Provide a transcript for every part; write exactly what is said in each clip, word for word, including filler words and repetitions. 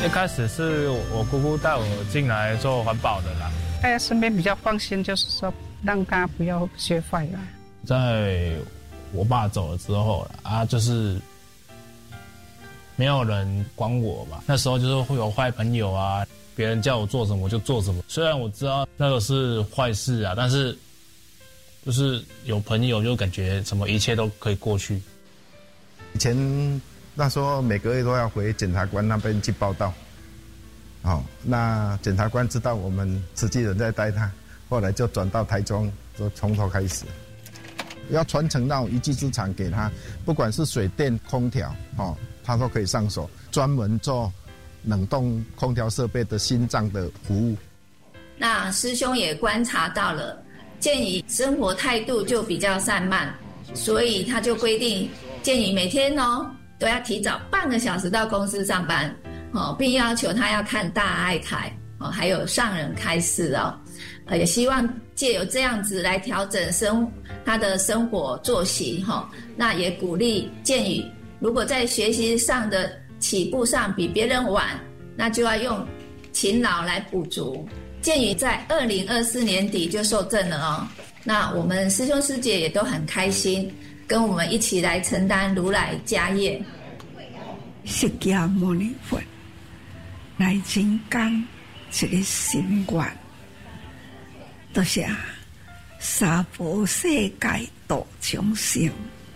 一开始是我姑姑带我进来做环保的啦。 在身边比较放心，就是说让他不要学坏了。 在我爸走了之后啊，就是没有人管我吧。那时候就是会有坏朋友啊，别人叫我做什么我就做什么。虽然我知道那个是坏事啊，但是就是有朋友就感觉什么一切都可以过去。 以前那时候每个月都要回检察官那边去报到，哦，那检察官知道我们慈济人在带他，后来就转到台中，就从头开始，要传承那种一技之长给他，不管是水电、空调，哦，他都可以上手，专门做冷冻空调设备的心脏的服务。 那师兄也观察到了，建宇生活态度就比较散漫，所以他就规定建宇每天哦都要提早半个小时到公司上班，哦，并要求他要看大爱台，哦，还有上人开示哦，呃，也希望借由这样子来调整生他的生活作息哈，哦，那也鼓励建宇，如果在学习上的起步上比别人晚，那就要用勤劳来补足。建宇在二零二四年底就受证了哦，那我们师兄师姐也都很开心，跟我们一起来承担如来家业。 释迦牟尼佛来人间一个心愿，就是啊，娑婆世界度众生。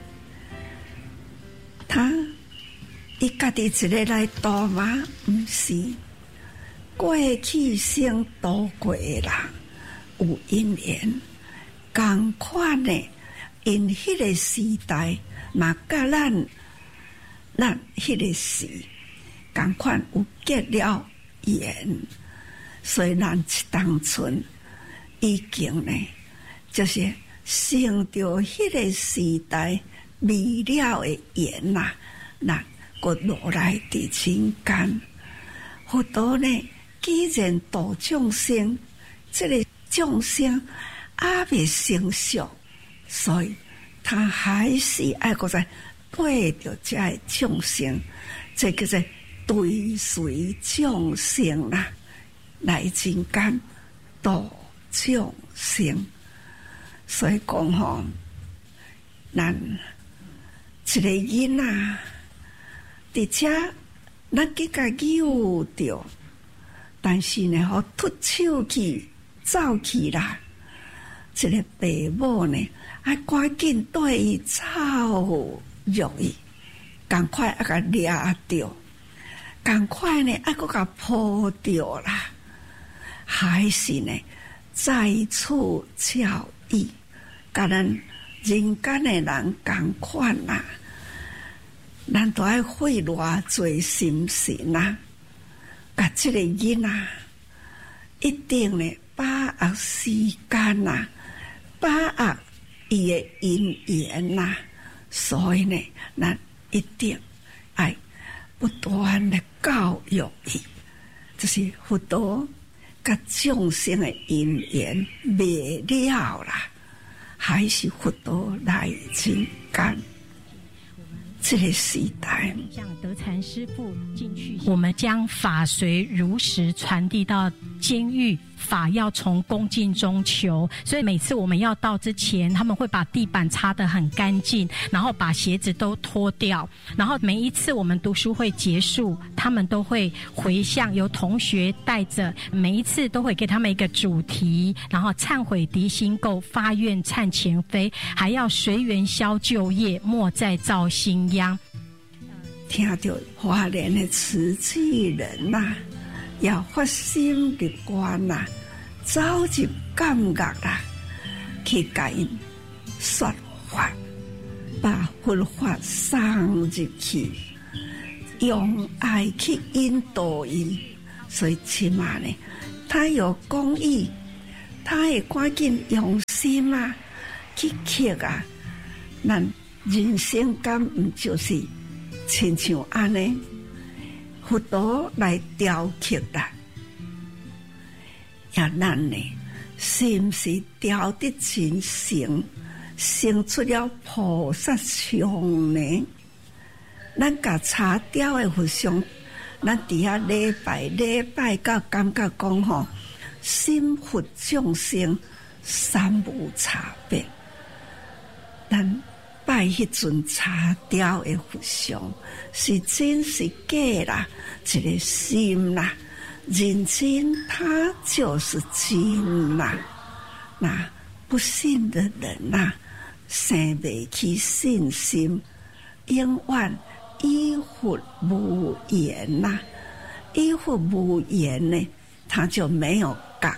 他伊家己一个来度吗？不是，过去生度过的人有因缘，同款的，因迄个时代嘛，甲咱咱迄个时同款有结了缘，所以咱当春已经呢，就是成就迄个时代未了的缘呐，咱搁落来伫人间。佛陀呢，既然度众生，这个众生还未成熟，所以他还是爱搁在对着这个众生，这叫做追随众生啦，来人间度众生。所以讲吼，咱一个囡仔，伫遮咱去甲救着，但是呢，吼突手去走去啦，一个爸母呢，啊赶紧对伊走入去，赶快啊甲抓着，赶快呢啊搁甲抱着啦，还是呢再次教育，甲咱人间的人同款啦。咱都爱费偌侪心神啊！甲这个囡仔一定呢把握时间呐，把握伊的因缘呐，所以呢，咱一定爱不断的教育伊，就是佛陀甲众生的因缘未了啦，还是佛陀来人间。这个时代， 像德禅师父进去，我们将法随如实传递到监狱，法要从恭敬中求，所以每次我们要到之前，他们会把地板擦得很干净，然后把鞋子都脱掉，然后每一次我们读书会结束，他们都会回向，由同学带着，每一次都会给他们一个主题，然后忏悔涤心垢，发愿忏前非，还要随缘消旧业，莫再造新殃。 听到华莲的慈济人呐、啊，要发心入观呐，走入感觉啦，去甲因说法，把佛法送入去，用爱去引导因。所以起码呢，他有公益，他会赶紧用心啊，去刻啊，咱人生感唔就是亲像安尼，佛陀来雕刻啦，也咱呢，是不是雕得真成，生出了菩萨像呢？咱甲查雕的佛像， 咱伫遐礼拜礼拜到感觉讲吼，心佛众生三无差别。咱拜迄阵茶雕的佛像，是真是假啦？一个心啦，认真它就是真啦。那不信的人呐，生不起信心，永远依佛无言呐。依佛无言呢，他就没有觉，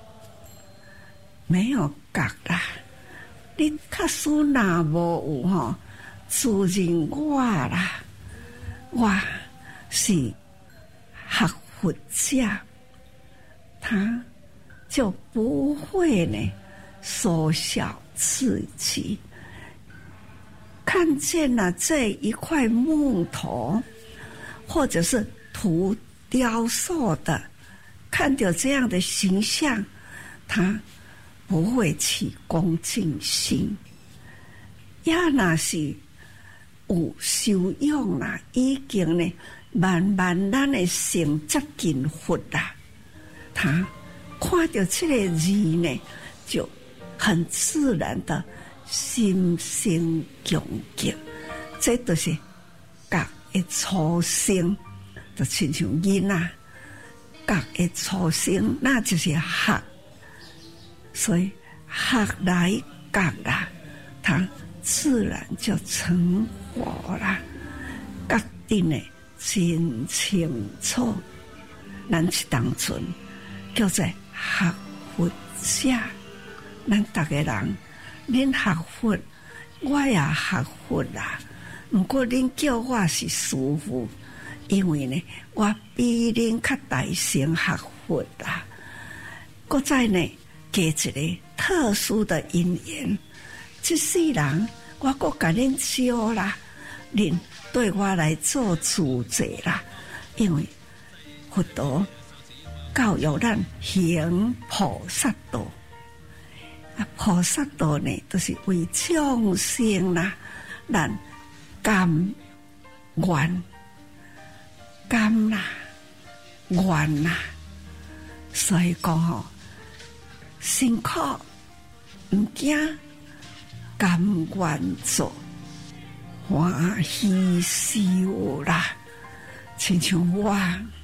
没有觉啦。你假使若无有吼，自认我啦，我是学佛者，他就不会呢缩小自己。看见了这一块木头，或者是土雕塑的，看到这样的形象，他不会起恭敬心。也若是有修养啦，已经呢慢慢咱的心接近佛啦，他看到这个字呢，就很自然的心生恭敬。这都是觉的初生，就亲像囡仔觉的初生，那就是学。所以学来觉啦，他自然就成佛啦。觉定的真清楚，咱是当阵叫做学佛者。咱逐个人，恁学佛，我也学佛啦。不过恁叫我是师父，因为呢，我比恁较大声学佛啦。搁再呢，加一个特殊的因缘，这世人我搁甲恁招啦，恁对我来做主者啦。因为佛陀教育咱行菩萨道。啊，菩萨道呢，都、就是为众生啦，咱甘愿、甘啦、愿啦，所以讲吼，辛苦唔惊，甘愿做，欢喜修啦，亲像我。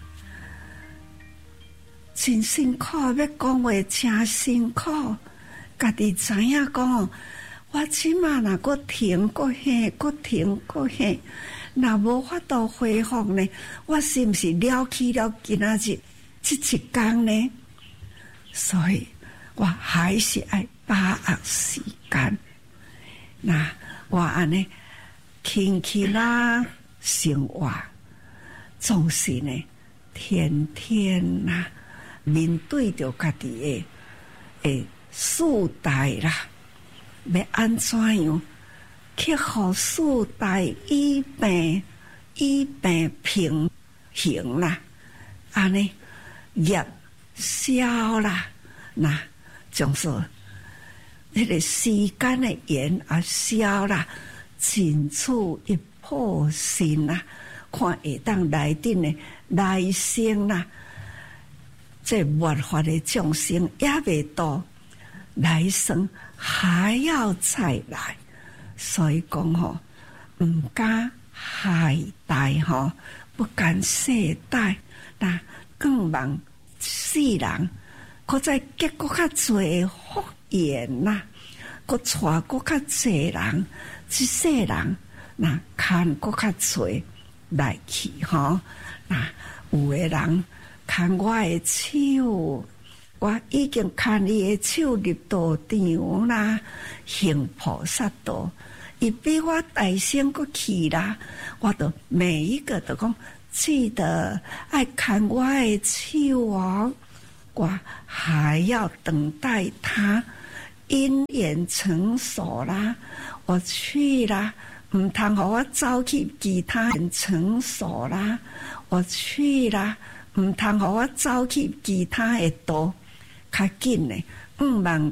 真辛苦，要讲话真辛苦。家己知影讲，我即马若搁停搁下，搁停搁下，若无法度恢复呢？我是毋是了去了今仔日这一天呢？所以我还是爱把握时间。那我安尼轻轻啦生活，总是呢天天呐、啊、面对着家己的诶。世代啦，要安怎样去互世代医病医病平衡啦？安尼业消啦，那总说那个时间的缘啊消啦，尽处一破心啦，看会当来顶的来生啦，这末法的众生也未多。来生还要再来，所以讲吼，唔敢懈怠吼，不敢懈怠，那更望世人，搁再结搁较侪福缘呐，搁带搁较侪人，这世人那看搁较侪来去吼，那有个人看我的手。我已经看你的手入道场啦，行菩萨道，伊比我大声过去啦。我都每一个都讲，记得爱看我的手哦。我还要等待他因缘成熟啦，我去啦，唔通互我走去其他人成熟啦，我去啦，唔通互我走去其他的道。较紧呢，毋望